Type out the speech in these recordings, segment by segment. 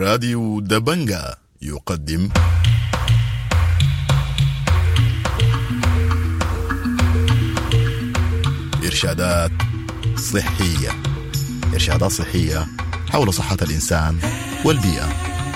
راديو دبنجا يقدم إرشادات صحية حول صحة الإنسان والبيئة.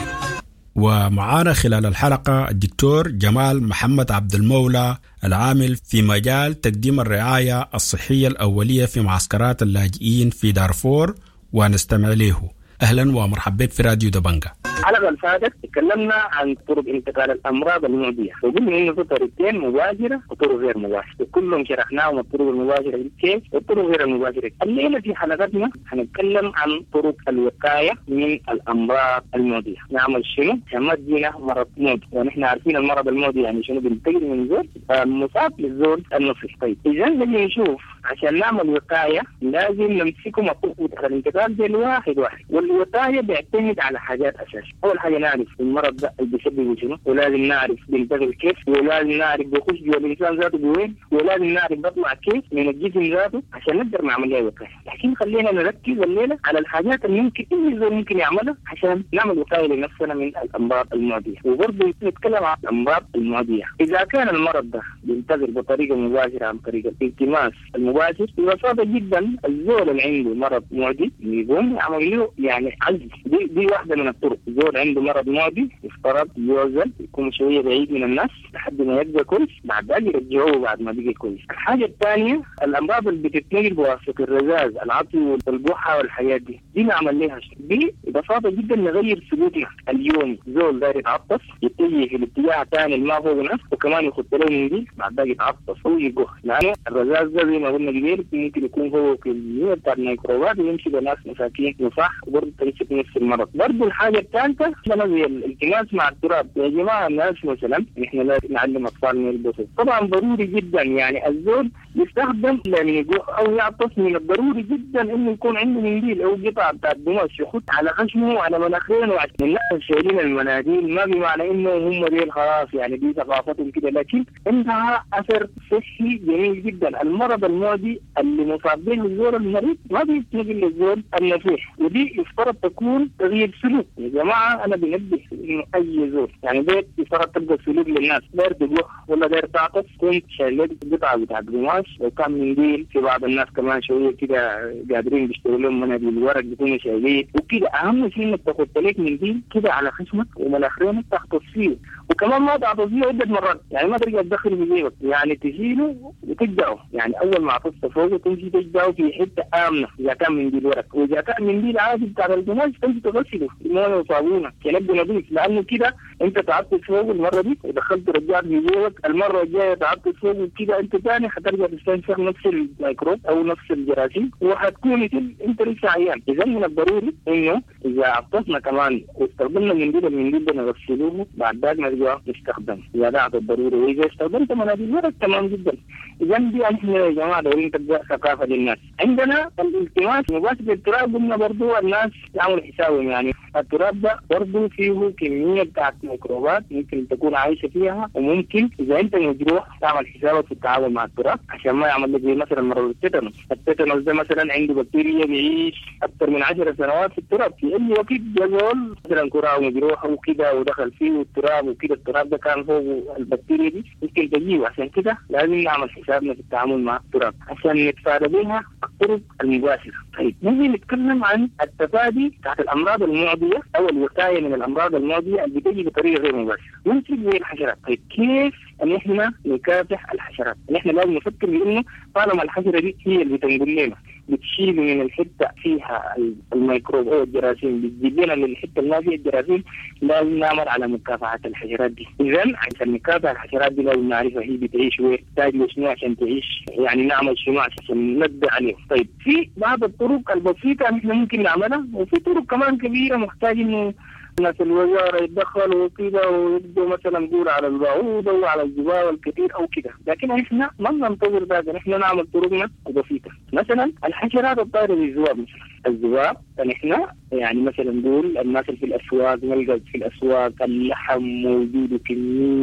ومعانا خلال الحلقة الدكتور جمال محمد عبد المولى العامل في مجال تقديم الرعاية الصحية الأولية في معسكرات اللاجئين في دارفور، ونستمع له. أهلا ومرحبا بك في راديو دبنجا. الحلقة اللي فاتت تكلمنا عن طرق انتقال الأمراض المعدية، وقلنا إنه في طريقتين مباشرة وطرق غير مباشرة، وكلهم شرحناهم الطرق المباشرة كيف والطرق غير المباشرة. الليلة في حلقتنا هنتكلم عن طرق الوقاية من الأمراض المعدية. نعمل شنو؟ ما تجينا مرض معدي، ونحن عارفين المرض المعدي يعني شنو، بينتقل من زول مصاب للزول النصف. طيب إذا نجي نشوف عشان نعمل وقاية لازم نمسكهم الطرق الانتقال دي واحد واحد، والوقاية بيعتمد على حاجات أساسية. أول حاجة نعرف المرض ده اللي بيسببه شنو، ولازم نعرف بينتقل كيف، ولازم نعرف بيخش جوا الإنسان ذاته بوين، ولازم نعرف بيطلع كيف من الجسم ذاته عشان نقدر نعمل لها وقاية. لكن خلينا نركز الليلة على الحاجات اللي ممكن يعملها عشان نعمل وقاية لنفسنا من الأمراض المعدية. وبرضه نتكلم عن الأمراض المعدية. إذا كان المرض ده بينتقل بطريقة مباشرة عن طريق الالتماس المباشر، ببساطة جدا الزول اللي عنده مرض معدي يقوم يعمل له يعني عزل. دي واحدة من الطرق. زول عنده مرض معدي يفترض يوزن، يكون شوية بعيد من الناس لحد ما يبقى كويس، بعد ذلك يرجعوه بعد ما بقى كويس. الحاجة الثانية الأمراض اللي بتتنقل بواسطة الرذاذ، العطي والبحة والحياة دي نعمل لها دي ببساطة جدا نغير سلوكنا اليومي. زول داير يتعطس يتجه في الاتجاه الثاني ما فوق نفسه، وكمان يخط له من دي بعد ذلك يتعطس ويجوه، لأنه الرذاذ ده زي ما قلنا قبل ممكن يكون فوق كمية بتاع الميكروبات ويمشي لناس مساكين وصح، وبرضه تمسك نفس المرض. برضه الحاجة الثالثة زي الالتماس مع التراب. يا جماعة الناس مثلا نحن لا نعلم أطفالنا يلبسوا، طبعا ضروري جدا يعني الزول يستخدم لنجوح أو يعطس، من الضروري جدا إنه يكون عنده منديل أو قطعة بتاع قماش يخط على خشمه وعلى مناخيره. وعشان الناس شايلين المناديل ما بمعنى إنه هم ديل خلاص يعني دي ثقافتهم كده، لكن عندها أثر صحي جميل جدا. المرض المعدي اللي مصاب به الزول المريض ما بيتنقل للزول النفيح، ودي يفترض تكون تغيير سلوك. يا جماعة أنا بنبه إنه أي زول يعني بيت يفترض تبقى سلوك للناس، داير تجوح ولا داير تعطس كنت شايلين قطعة بتاع قماش وكان منديل. في بعض الناس كمان شوية كده قادرين بيشتروا لهم مناديل ورق بيكونوا شايلين وكده. أهم شيء إنك تاخد لك منديل كده على خشمك ومناخيرك تحطس فيه، وكمان ما تعطس فيه عدة مرات، يعني ما ترجع تدخل في جيبك، يعني تشيله وتجدعه. يعني أول ما عطست فوقه تمشي تجدعه في حتة آمنة إذا كان منديل ورق، وإذا كان منديل عادي بتاع القماش تمشي تغسله بمويه وصابونة يبقى نظيف، لأنه كده أنت تعطس فوقه المرة دي ودخلت رجعت في جيبك، المرة الجاية تعطس فوقه كده أنت ثاني حترجع تستنشق نفس الميكروب أو نفس الجراثيم وحتكون أنت لسه عيان. إذا من الضروري إنه إذا عطسنا كمان واستخدمنا المنديل ده نغسلوه بعد ذلك نرجع نستخدمه إذا ده الضروري. وإذا استخدمت مناديل ورق تمام جدا. إذا دي نحن يا جماعة دايرين تبدأ ثقافة للناس. عندنا الالتماس مباشر التراب، قلنا برضو الناس يعملوا حسابهم، يعني التراب ده برضو فيه كمية بتاعت ميكروبات ممكن تكون عايشة فيها، وممكن إذا أنت مجروح تعمل حسابك في التعامل مع التراب عشان ما يعمل لك زي مثلا مرض التيتانوس. التيتانوس ده مثلا عنده بكتيريا بيعيش أكثر من 10 سنوات في التراب، في أي وقت جزول مثلا كرة مجروحة وكده ودخل فيه التراب وكده، التراب ده كان فوق البكتيريا دي ممكن تجيه. عشان كده لازم نعمل حسابنا في التعامل مع التراب عشان نتفادى بها الطرق المباشرة. طيب نجي نتكلم عن التفادي بتاعت الأمراض المعدية أو الوقاية من الأمراض المعدية اللي بتجي بطريقة غير مباشرة، ممكن زي الحشرات. طيب كيف ان احنا نكافح الحشرات؟ احنا لازم نفكر بانه طالما الحشرة دي هي اللي بتنقل لنا بتشيل من الحتة فيها الميكروب او الجراثيم بتجيب لنا للحتة اللي ما فيها الجراثيم، لازم نعمل على مكافحة الحشرات دي. اذا عشان نكافح الحشرات دي لازم نعرفها هي بتعيش وين، تحتاج شنو عشان تعيش، يعني نعمل شنو عشان نبدأ عليهم. طيب في بعض الطرق البسيطة احنا ممكن نعملها، وفي طرق كمان كبيرة محتاج انه ناس الوزارة يتدخلوا كده ويبدوا مثلا نقول على البعوضة وعلى الجبال الكثير أو كده، لكن إحنا ما ننتظر ذلك، إحنا نعمل طرقنا بسيطة. مثلا الحشرات الطائرة زي الذباب، مثلا الذباب إحنا يعني مثلا نقول الناس اللي في الأسواق، نلقى في الأسواق اللحم موجود كمية من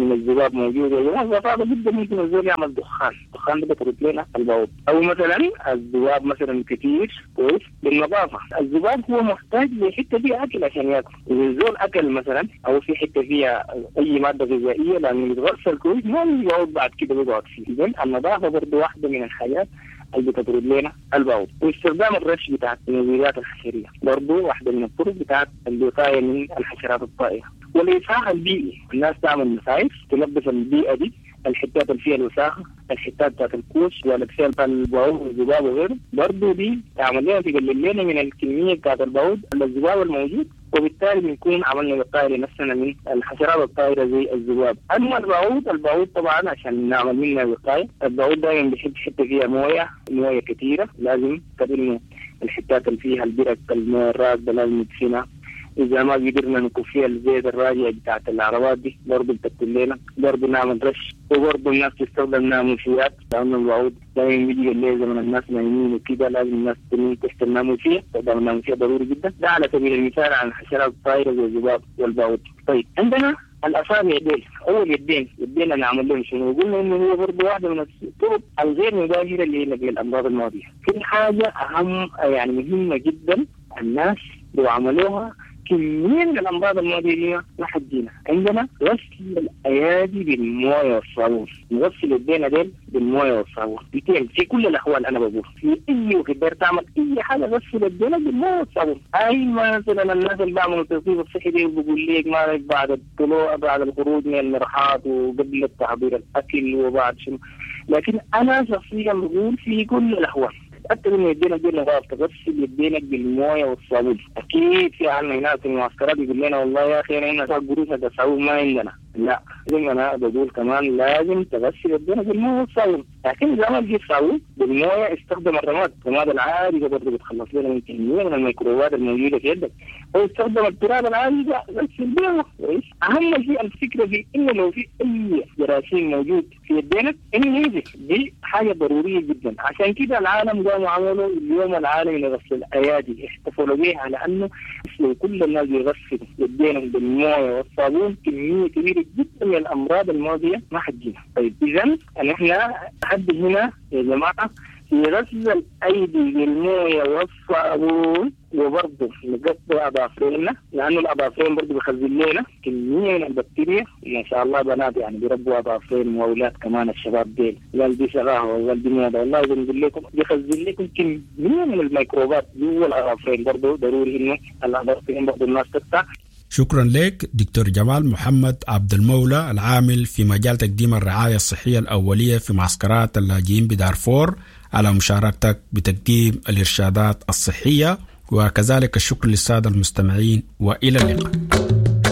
ان الذباب موجود وجماعه صعبه جدا، ممكن الزول يعمل دخان ده بترد لنا البعوض. او مثلا الذباب مثلا كثير كويس بالنظافه، الذباب هو محتاج لحته فيها اكل عشان ياكل، اذا الزول اكل مثلا او في حته فيها اي ماده غذائيه لانه يتغسل كويس ما يقعد بعد كده بيقعد فيه. اذا النظافه برضه واحده من الحاجات اللي بتطرد لنا البعوض. واستخدام الرش بتاعت المبيدات الحشريه برضه واحده من الطرق بتاعت الوقايه من الحشرات الطائره. والإصلاح البيئي، الناس تعمل مصايف تنظف البيئة دي، الحتات اللي فيها الوساخة، الحتات بتاعت الكوش والأكسير بتاع البعوض والذباب وغيره، برضه دي تعمل لنا تقلل لنا من الكمية بتاعت البعوض الذباب الموجود، وبالتالي بنكون عملنا وقاية لنفسنا من الحشرات الطائرة زي الذباب. أما البعوض طبعا عشان نعمل منها وقاية، البعوض دائما بيحب حتة فيها موية كثيرة، لازم إنه الحتات اللي فيها البرك المويه الراكدة لازم ندفنها. إذا ما قدرنا نكفيها الزيت الراجع بتاعت العربات دي برضه بتقتل لنا، برضه نعمل رش. وبرضه الناس تستخدم ناموسيات، لأن الوعود دائما بيجي الليل زمن الناس نايمين وكده لازم الناس تنين تحت الناموسية، استخدام الناموسية ضروري جدا. ده على سبيل المثال عن الحشرات الطائرة زي الذباب والبعوض. طيب عندنا الأصابع ديل أو اليدين نعمل لهم شنو؟ قلنا إنه هو برضه واحدة من الطرق الغير مباشرة اللي هي الأمراض الماضية. في حاجة أهم يعني مهمة جدا الناس لو عملوها كمية من الأمراض المعدية ما حدينا. عندنا غسل الأيادي بالموية والصابون، نغسل يدينا ديل بالموية والصابون في كل الأحوال. أنا بقول في أي وقت تعمل أي حاجة غسل يدينا بالموية والصابون. أي مثلا الناس اللي بعملوا التنظيف الصحي دي بقول لك ما بعد الطلوع بعد الخروج من المرحاض وقبل تحضير الأكل وبعد شنو، لكن أنا شخصيا بقول في كل الأحوال تأكد إن يدينا نظافة، تغسل يدينك بالموية والصابون. أكيد في عنا هناك في المعسكرات يقول لنا والله يا أخي أنا هنا قروش هذا صابون ما عندنا، لا لازم أنا بقول كمان لازم تغسل يدينا بالموية والصابون. لكن إذا ما جيت صابون بالموية استخدم الرماد العادي ده برضه بتخلص لنا من كمية من الميكروبات الموجودة في يدك، أو استخدم التراب العادي ده غسل بيه كويس. أهم شيء الفكرة في إنه لو في أي جراثيم موجود في يدينك إنه ينزف، دي حاجة ضرورية جدا. عشان كده العالم قاموا عملوا اليوم العالمي لغسل الأيادي، احتفلوا به على أنه لو كل الناس يغسلوا يدينهم بالموية والصابون كمية كبيرة جدا من الأمراض الماضية ما حدينا. طيب إذن نحن لحد هنا يا جماعة في غسل الأيدي بالموية والصابون، وبرضه نقطع أظافرنا لأنه الأظافرين برضه بيخزن لنا كمية من البكتيريا. ما شاء الله بنات يعني بيربوا أظافرين وأولاد كمان الشباب ديل والدي شغاها والدي موضة، والله بنقول لكم بيخزن لكم كمية من الميكروبات جوا الأظافرين. برضه ضروري إنه الأظافرين برضه الناس تقطع. شكرا لك دكتور جمال محمد عبد المولى، العامل في مجال تقديم الرعاية الصحية الأولية في معسكرات اللاجئين بدارفور، على مشاركتك بتقديم الإرشادات الصحية. وكذلك الشكر للسادة المستمعين، وإلى اللقاء.